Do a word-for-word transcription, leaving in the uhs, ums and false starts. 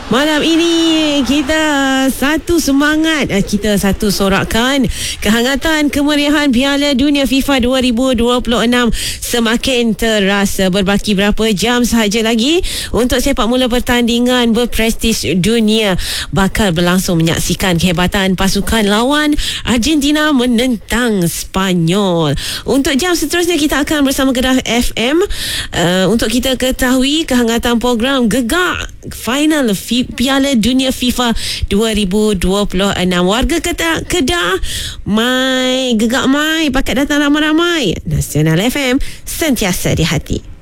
Malam ini kita satu semangat, kita satu sorakan kehangatan kemeriahan Piala Dunia FIFA dua ribu dua puluh enam semakin terasa. Berbaki berapa jam sahaja lagi untuk sepak mula pertandingan berprestij dunia bakal berlangsung. Menyaksikan kehebatan pasukan lawan Argentina menentang Spanyol. Untuk jam seterusnya kita akan bersama Kedah F M uh, untuk kita ketahui kehangatan program Gegar Final Piala Dunia FIFA dua ribu dua puluh enam. Warga Kedah, Kedah mai, gegak mai, pakat datang ramai-ramai. Nasional F M, sentiasa di hati.